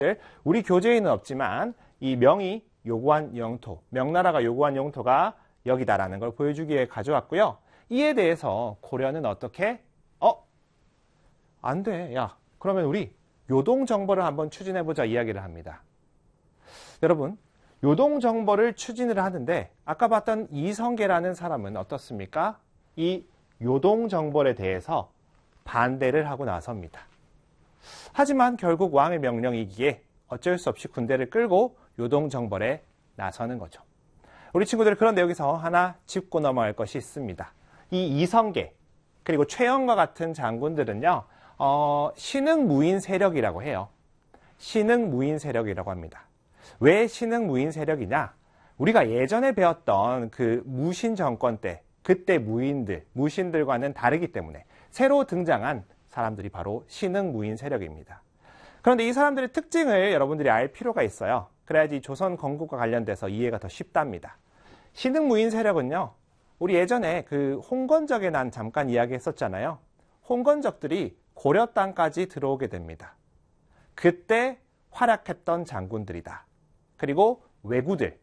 우리 교재에는 없지만 이 명이 요구한 영토, 명나라가 요구한 영토가 여기다라는 걸 보여주기 위해 가져왔고요. 이에 대해서 고려는 어떻게? 안 돼. 야, 그러면 우리 요동정벌을 한번 추진해보자 이야기를 합니다. 여러분, 요동정벌을 추진을 하는데 아까 봤던 이성계라는 사람은 어떻습니까? 이 요동정벌에 대해서 반대를 하고 나섭니다. 하지만 결국 왕의 명령이기에 어쩔 수 없이 군대를 끌고 요동정벌에 나서는 거죠. 우리 친구들, 그런데 여기서 하나 짚고 넘어갈 것이 있습니다. 이 이성계 그리고 최영과 같은 장군들은요, 신흥무인 세력이라고 해요. 신흥무인 세력이라고 합니다. 왜 신흥무인 세력이냐? 우리가 예전에 배웠던 그 무신 정권 때 그때 무신들과는 다르기 때문에 새로 등장한 사람들이 바로 신흥무인 세력입니다. 그런데 이 사람들의 특징을 여러분들이 알 필요가 있어요. 그래야지 조선 건국과 관련돼서 이해가 더 쉽답니다. 신흥무인 세력은요, 우리 예전에 그 홍건적의 난 잠깐 이야기했었잖아요. 홍건적들이 고려 땅까지 들어오게 됩니다. 그때 활약했던 장군들이다. 그리고 왜구들,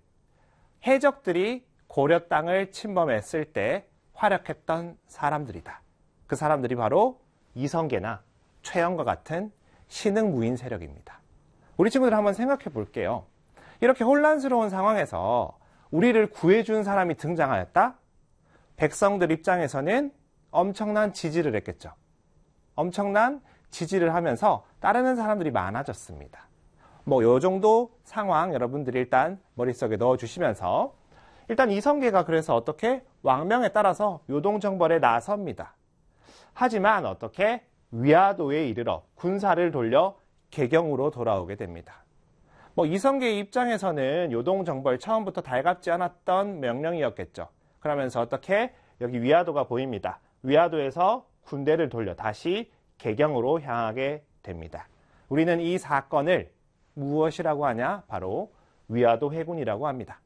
해적들이 고려 땅을 침범했을 때 활약했던 사람들이다. 그 사람들이 바로 이성계나 최영과 같은 신흥무인 세력입니다. 우리 친구들 한번 생각해 볼게요. 이렇게 혼란스러운 상황에서 우리를 구해준 사람이 등장하였다? 백성들 입장에서는 엄청난 지지를 했겠죠. 엄청난 지지를 하면서 따르는 사람들이 많아졌습니다. 요 정도 상황 여러분들이 일단 머릿속에 넣어주시면서 일단 이성계가 그래서 어떻게 왕명에 따라서 요동정벌에 나섭니다. 하지만 어떻게 위화도에 이르러 군사를 돌려 개경으로 돌아오게 됩니다. 이성계의 입장에서는 요동정벌 처음부터 달갑지 않았던 명령이었겠죠. 그러면서 어떻게 여기 위화도가 보입니다. 위화도에서 군대를 돌려 다시 개경으로 향하게 됩니다. 우리는 이 사건을 무엇이라고 하냐? 바로 위화도 회군이라고 합니다.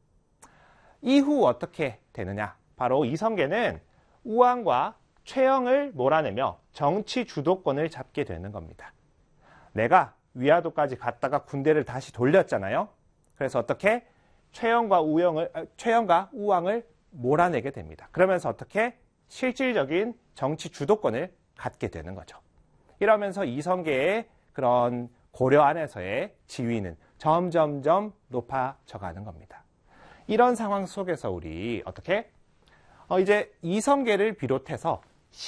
이후 어떻게 되느냐? 바로 이성계는 우왕과 최영을 몰아내며 정치 주도권을 잡게 되는 겁니다. 내가 위화도까지 갔다가 군대를 다시 돌렸잖아요. 그래서 어떻게 최영과 우왕을 몰아내게 됩니다. 그러면서 어떻게 실질적인 정치 주도권을 갖게 되는 거죠. 이러면서 이성계의 그런 고려 안에서의 지위는 점점점 높아져가는 겁니다. 이런 상황 속에서 우리 어떻게 이제 이성계를 비롯해서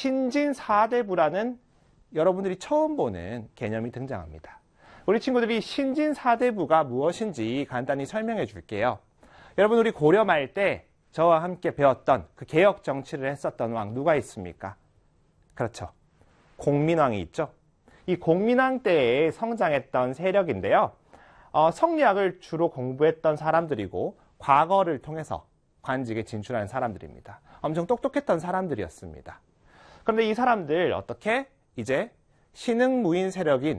신진사대부라는 여러분들이 처음 보는 개념이 등장합니다. 우리 친구들이 신진사대부가 무엇인지 간단히 설명해 줄게요. 여러분, 우리 고려 말 때 저와 함께 배웠던 그 개혁 정치를 했었던 왕 누가 있습니까? 그렇죠. 공민왕이 있죠. 이 공민왕 때에 성장했던 세력인데요. 성리학을 주로 공부했던 사람들이고 과거를 통해서 관직에 진출한 사람들입니다. 엄청 똑똑했던 사람들이었습니다. 그런데 이 사람들 어떻게 이제 신흥무인 세력의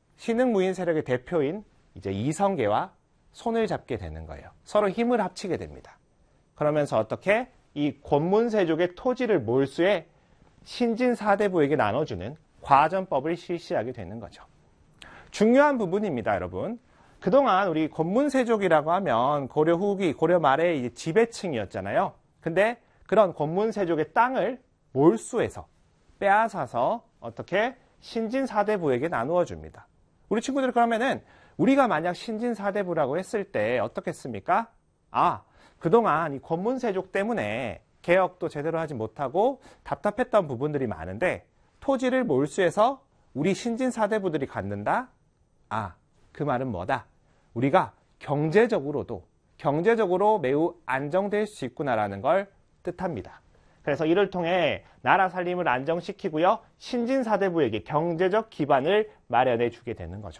대표인 이제 이성계와 손을 잡게 되는 거예요. 서로 힘을 합치게 됩니다. 그러면서 어떻게 이 권문세족의 토지를 몰수해 신진사대부에게 나눠주는 과전법을 실시하게 되는 거죠. 중요한 부분입니다, 여러분. 그동안 우리 권문세족이라고 하면 고려 후기, 고려 말의 이제 지배층이었잖아요. 근데 그런 권문세족의 땅을 몰수해서 빼앗아서 어떻게 신진사대부에게 나누어 줍니다. 우리 친구들, 그러면은 우리가 만약 신진사대부라고 했을 때 어떻겠습니까? 그동안 이 권문세족 때문에 개혁도 제대로 하지 못하고 답답했던 부분들이 많은데 토지를 몰수해서 우리 신진사대부들이 갖는다? 그 말은 뭐다? 우리가 경제적으로 매우 안정될 수 있구나라는 걸 뜻합니다. 그래서 이를 통해 나라 살림을 안정시키고요, 신진사대부에게 경제적 기반을 마련해 주게 되는 거죠.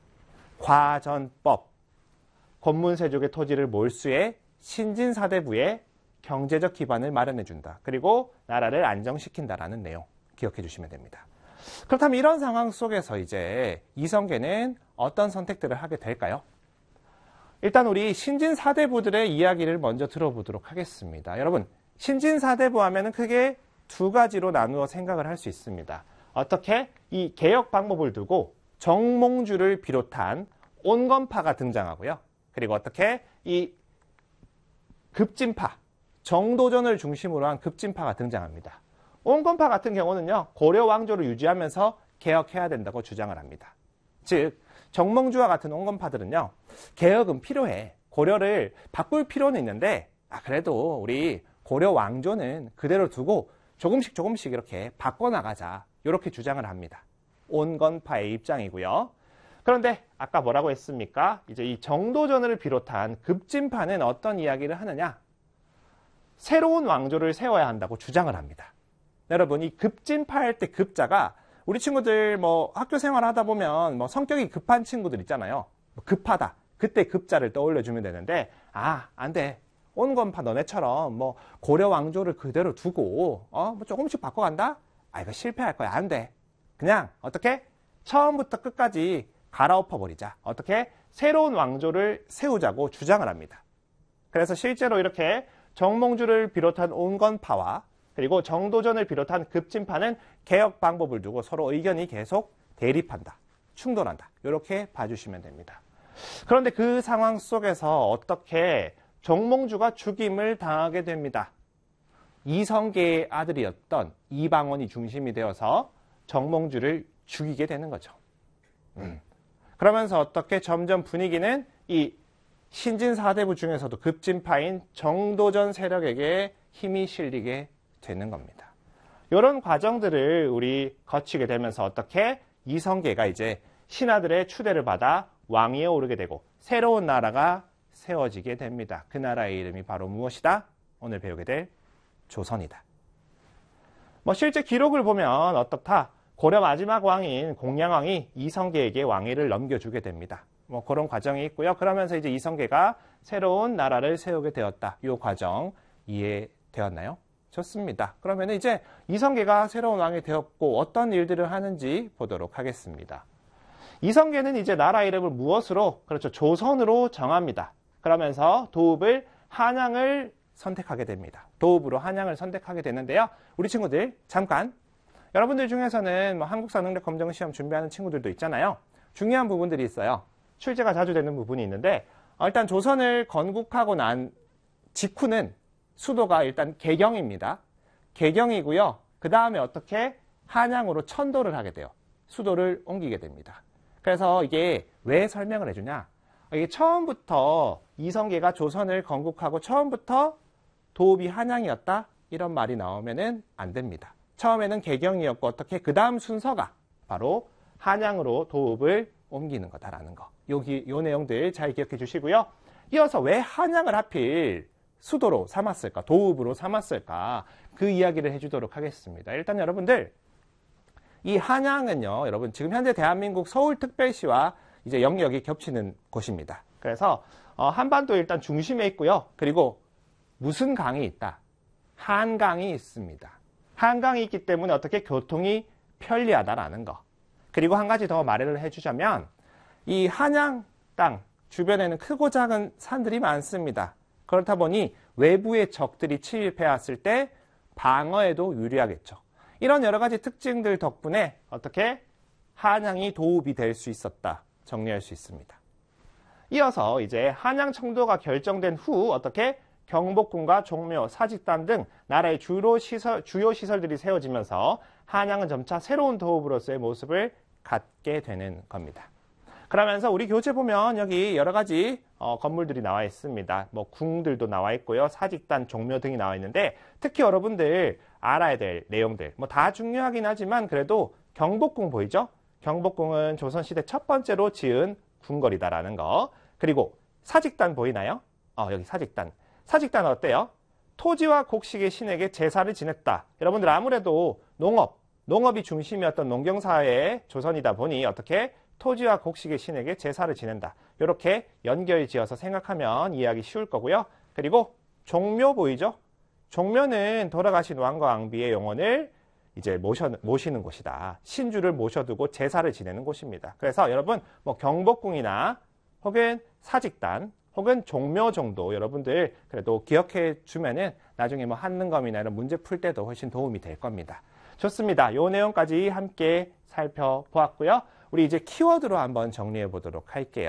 과전법, 권문세족의 토지를 몰수해 신진사대부에 경제적 기반을 마련해 준다. 그리고 나라를 안정시킨다라는 내용 기억해 주시면 됩니다. 그렇다면 이런 상황 속에서 이제 이성계는 어떤 선택들을 하게 될까요? 일단 우리 신진사대부들의 이야기를 먼저 들어보도록 하겠습니다. 여러분, 신진사대부 하면은 크게 두 가지로 나누어 생각을 할 수 있습니다. 어떻게 이 개혁 방법을 두고 정몽주를 비롯한 온건파가 등장하고요. 그리고 어떻게 이 급진파, 정도전을 중심으로 한 급진파가 등장합니다. 온건파 같은 경우는요, 고려 왕조를 유지하면서 개혁해야 된다고 주장을 합니다. 즉, 정몽주와 같은 온건파들은요, 개혁은 필요해. 고려를 바꿀 필요는 있는데, 그래도 우리 고려 왕조는 그대로 두고 조금씩 이렇게 바꿔나가자. 이렇게 주장을 합니다. 온건파의 입장이고요. 그런데 아까 뭐라고 했습니까? 이제 이 정도전을 비롯한 급진파는 어떤 이야기를 하느냐? 새로운 왕조를 세워야 한다고 주장을 합니다. 여러분, 이 급진파할 때 급자가 우리 친구들 뭐 학교 생활 하다 보면 뭐 성격이 급한 친구들 있잖아요. 급하다. 그때 급자를 떠올려주면 되는데, 안 돼. 온건파 너네처럼 뭐 고려 왕조를 그대로 두고 뭐 조금씩 바꿔간다? 이거 실패할 거야. 안 돼. 그냥 어떻게? 처음부터 끝까지 갈아엎어 버리자. 어떻게? 새로운 왕조를 세우자고 주장을 합니다. 그래서 실제로 이렇게 정몽주를 비롯한 온건파와 그리고 정도전을 비롯한 급진파는 개혁 방법을 두고 서로 의견이 계속 대립한다. 충돌한다. 이렇게 봐주시면 됩니다. 그런데 그 상황 속에서 어떻게 정몽주가 죽임을 당하게 됩니다. 이성계의 아들이었던 이방원이 중심이 되어서 정몽주를 죽이게 되는 거죠. 그러면서 어떻게 점점 분위기는 이 신진사대부 중에서도 급진파인 정도전 세력에게 힘이 실리게 되는 겁니다. 이런 과정들을 우리 거치게 되면서 어떻게 이성계가 이제 신하들의 추대를 받아 왕위에 오르게 되고 새로운 나라가 세워지게 됩니다. 그 나라의 이름이 바로 무엇이다? 오늘 배우게 될 조선이다. 실제 기록을 보면 어떻다? 고려 마지막 왕인 공양왕이 이성계에게 왕위를 넘겨주게 됩니다. 그런 과정이 있고요. 그러면서 이제 이성계가 새로운 나라를 세우게 되었다. 이 과정 이해되었나요? 좋습니다. 그러면 이제 이성계가 새로운 왕이 되었고 어떤 일들을 하는지 보도록 하겠습니다. 이성계는 이제 나라 이름을 무엇으로? 그렇죠. 조선으로 정합니다. 그러면서 도읍을 한양을 선택하게 됩니다. 도읍으로 한양을 선택하게 되는데요. 우리 친구들 잠깐 여러분들 중에서는 한국사 능력 검정 시험 준비하는 친구들도 있잖아요. 중요한 부분들이 있어요. 출제가 자주 되는 부분이 있는데 일단 조선을 건국하고 난 직후는 수도가 일단 개경입니다. 개경이고요. 그 다음에 어떻게 한양으로 천도를 하게 돼요. 수도를 옮기게 됩니다. 그래서 이게 왜 설명을 해주냐? 이게 처음부터 이성계가 조선을 건국하고 처음부터 도읍이 한양이었다? 이런 말이 나오면은 안 됩니다. 처음에는 개경이었고 어떻게 그 다음 순서가 바로 한양으로 도읍을 옮기는 거다라는 거. 요 내용들 잘 기억해 주시고요. 이어서 왜 한양을 하필 수도로 삼았을까? 도읍으로 삼았을까? 그 이야기를 해주도록 하겠습니다. 일단 여러분들 이 한양은요, 여러분 지금 현재 대한민국 서울특별시와 이제 영역이 겹치는 곳입니다. 그래서 한반도 일단 중심에 있고요. 그리고 무슨 강이 있다? 한강이 있습니다. 한강이 있기 때문에 어떻게 교통이 편리하다라는 거. 그리고 한 가지 더 말을 해주자면 이 한양 땅 주변에는 크고 작은 산들이 많습니다. 그렇다 보니 외부의 적들이 침입해왔을 때 방어에도 유리하겠죠. 이런 여러 가지 특징들 덕분에 어떻게 한양이 도읍이 될 수 있었다 정리할 수 있습니다. 이어서 이제 한양 청도가 결정된 후 어떻게 경복궁과 종묘, 사직단 등 나라의 주요 시설들이 세워지면서 한양은 점차 새로운 도읍으로서의 모습을 갖게 되는 겁니다. 그러면서 우리 교재 보면 여기 여러 가지 건물들이 나와 있습니다. 궁들도 나와 있고요. 사직단, 종묘 등이 나와 있는데 특히 여러분들 알아야 될 내용들 다 중요하긴 하지만 그래도 경복궁 보이죠? 경복궁은 조선시대 첫 번째로 지은 궁궐이다라는 거. 그리고 사직단 보이나요? 여기 사직단. 사직단은 어때요? 토지와 곡식의 신에게 제사를 지냈다. 여러분들 아무래도 농업이 중심이었던 농경사회의 조선이다 보니 어떻게 토지와 곡식의 신에게 제사를 지낸다. 이렇게 연결지어서 생각하면 이해하기 쉬울 거고요. 그리고 종묘 보이죠? 종묘는 돌아가신 왕과 왕비의 영혼을 이제 모시는 곳이다. 신주를 모셔두고 제사를 지내는 곳입니다. 그래서 여러분 경복궁이나 혹은 사직단 혹은 종묘 정도 여러분들 그래도 기억해 주면은 나중에 한능검이나 이런 문제 풀 때도 훨씬 도움이 될 겁니다. 좋습니다. 이 내용까지 함께 살펴보았고요. 우리 이제 키워드로 한번 정리해 보도록 할게요.